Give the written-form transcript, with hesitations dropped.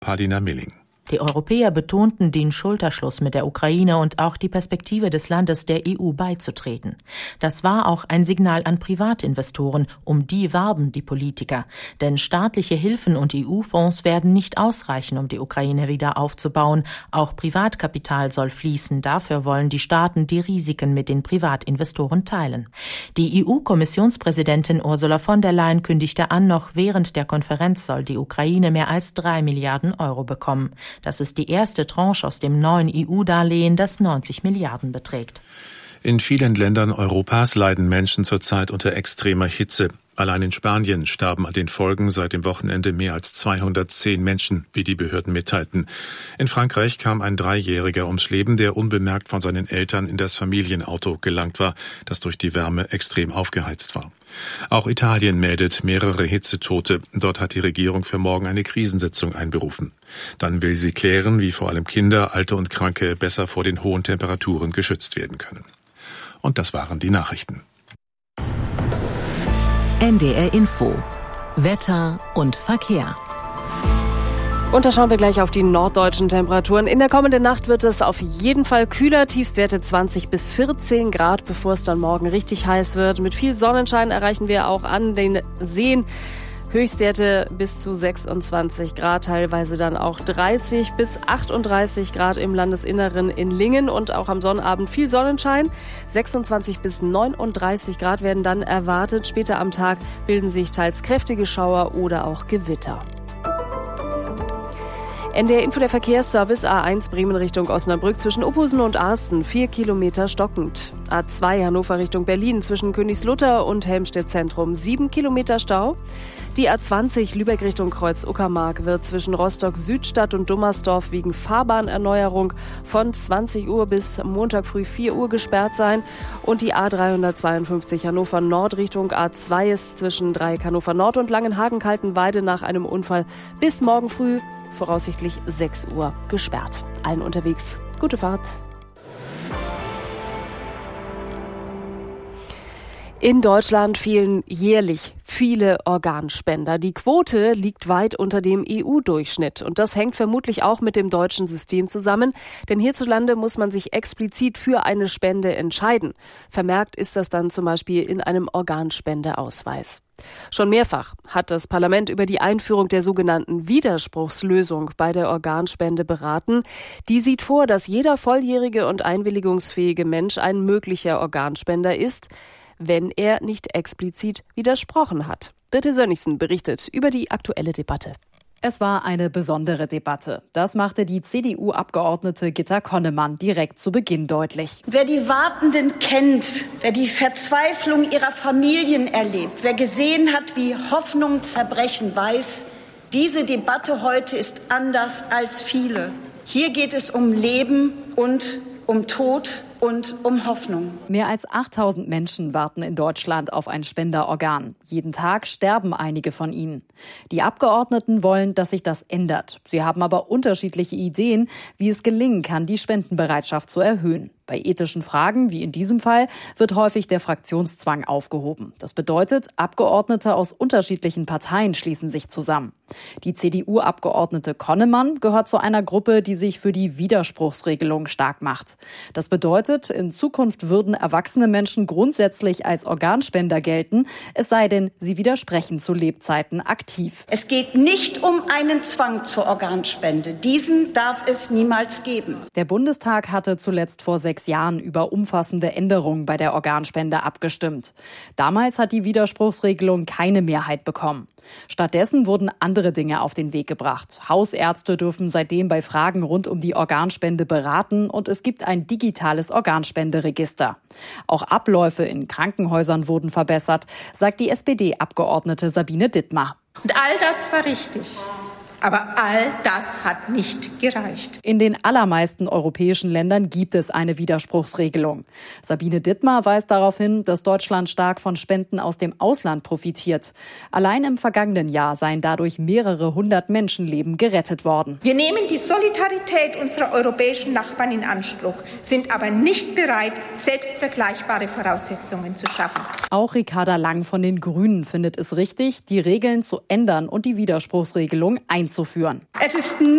Paulina Milling. Die Europäer betonten den Schulterschluss mit der Ukraine und auch die Perspektive des Landes der EU beizutreten. Das war auch ein Signal an Privatinvestoren, um die warben die Politiker. Denn staatliche Hilfen und EU-Fonds werden nicht ausreichen, um die Ukraine wieder aufzubauen. Auch Privatkapital soll fließen. Dafür wollen die Staaten die Risiken mit den Privatinvestoren teilen. Die EU-Kommissionspräsidentin Ursula von der Leyen kündigte an, noch während der Konferenz soll die Ukraine mehr als 3 Milliarden Euro bekommen. Das ist die erste Tranche aus dem neuen EU-Darlehen, das 90 Milliarden beträgt. In vielen Ländern Europas leiden Menschen zurzeit unter extremer Hitze. Allein in Spanien starben an den Folgen seit dem Wochenende mehr als 210 Menschen, wie die Behörden mitteilten. In Frankreich kam ein 3-Jähriger ums Leben, der unbemerkt von seinen Eltern in das Familienauto gelangt war, das durch die Wärme extrem aufgeheizt war. Auch Italien meldet mehrere Hitzetote. Dort hat die Regierung für morgen eine Krisensitzung einberufen. Dann will sie klären, wie vor allem Kinder, Alte und Kranke besser vor den hohen Temperaturen geschützt werden können. Und das waren die Nachrichten. NDR Info. Wetter und Verkehr. Und da schauen wir gleich auf die norddeutschen Temperaturen. In der kommenden Nacht wird es auf jeden Fall kühler, Tiefstwerte 20 bis 14 Grad, bevor es dann morgen richtig heiß wird. Mit viel Sonnenschein erreichen wir auch an den Seen Höchstwerte bis zu 26 Grad, teilweise dann auch 30 bis 38 Grad im Landesinneren in Lingen und auch am Sonnabend viel Sonnenschein. 26 bis 39 Grad werden dann erwartet. Später am Tag bilden sich teils kräftige Schauer oder auch Gewitter. NDR Info, der Verkehrsservice. A1 Bremen Richtung Osnabrück zwischen Uphusen und Arsten 4 Kilometer stockend. A2 Hannover Richtung Berlin zwischen Königslutter und Helmstedt Zentrum 7 Kilometer Stau. Die A20 Lübeck Richtung Kreuz-Uckermark wird zwischen Rostock-Südstadt und Dummersdorf wegen Fahrbahnerneuerung von 20 Uhr bis Montag früh 4 Uhr gesperrt sein. Und die A352 Hannover Nord Richtung A2 ist zwischen Dreieck Hannover Nord und Langenhagen-Kaltenweide nach einem Unfall bis morgen früh voraussichtlich 6 Uhr gesperrt. Allen unterwegs gute Fahrt. In Deutschland fehlen jährlich viele Organspender. Die Quote liegt weit unter dem EU-Durchschnitt. Und das hängt vermutlich auch mit dem deutschen System zusammen. Denn hierzulande muss man sich explizit für eine Spende entscheiden. Vermerkt ist das dann zum Beispiel in einem Organspendeausweis. Schon mehrfach hat das Parlament über die Einführung der sogenannten Widerspruchslösung bei der Organspende beraten. Die sieht vor, dass jeder volljährige und einwilligungsfähige Mensch ein möglicher Organspender ist, wenn er nicht explizit widersprochen hat. Birte Sönnigsen berichtet über die aktuelle Debatte. Es war eine besondere Debatte. Das machte die CDU-Abgeordnete Gitta Connemann direkt zu Beginn deutlich. Wer die Wartenden kennt, wer die Verzweiflung ihrer Familien erlebt, wer gesehen hat, wie Hoffnung zerbrechen, weiß, diese Debatte heute ist anders als viele. Hier geht es um Leben und um Tod und um Hoffnung. Mehr als 8000 Menschen warten in Deutschland auf ein Spenderorgan. Jeden Tag sterben einige von ihnen. Die Abgeordneten wollen, dass sich das ändert. Sie haben aber unterschiedliche Ideen, wie es gelingen kann, die Spendenbereitschaft zu erhöhen. Bei ethischen Fragen, wie in diesem Fall, wird häufig der Fraktionszwang aufgehoben. Das bedeutet, Abgeordnete aus unterschiedlichen Parteien schließen sich zusammen. Die CDU-Abgeordnete Connemann gehört zu einer Gruppe, die sich für die Widerspruchsregelung stark macht. Das bedeutet, in Zukunft würden erwachsene Menschen grundsätzlich als Organspender gelten, es sei denn, sie widersprechen zu Lebzeiten aktiv. Es geht nicht um einen Zwang zur Organspende. Diesen darf es niemals geben. Der Bundestag hatte zuletzt vor 6 Jahren über umfassende Änderungen bei der Organspende abgestimmt. Damals hat die Widerspruchsregelung keine Mehrheit bekommen. Stattdessen wurden andere Dinge auf den Weg gebracht. Hausärzte dürfen seitdem bei Fragen rund um die Organspende beraten und es gibt ein digitales Organspenderegister. Auch Abläufe in Krankenhäusern wurden verbessert, sagt die SPD-Abgeordnete Sabine Dittmar. Und all das war richtig. Aber all das hat nicht gereicht. In den allermeisten europäischen Ländern gibt es eine Widerspruchsregelung. Sabine Dittmar weist darauf hin, dass Deutschland stark von Spenden aus dem Ausland profitiert. Allein im vergangenen Jahr seien dadurch mehrere hundert Menschenleben gerettet worden. Wir nehmen die Solidarität unserer europäischen Nachbarn in Anspruch, sind aber nicht bereit, selbst vergleichbare Voraussetzungen zu schaffen. Auch Ricarda Lang von den Grünen findet es richtig, die Regeln zu ändern und die Widerspruchsregelung einzuführen. zu führen. Es ist